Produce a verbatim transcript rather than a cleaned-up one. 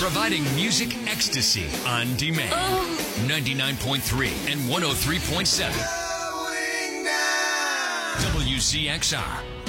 Providing music ecstasy on demand. Oh. ninety-nine point three and one oh three point seven. W C X R.